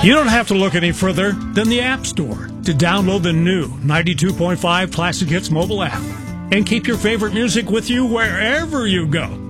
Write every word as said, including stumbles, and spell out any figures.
You don't have to look any further than the App Store to download the new ninety-two point five Classic Hits mobile app and keep your favorite music with you wherever you go.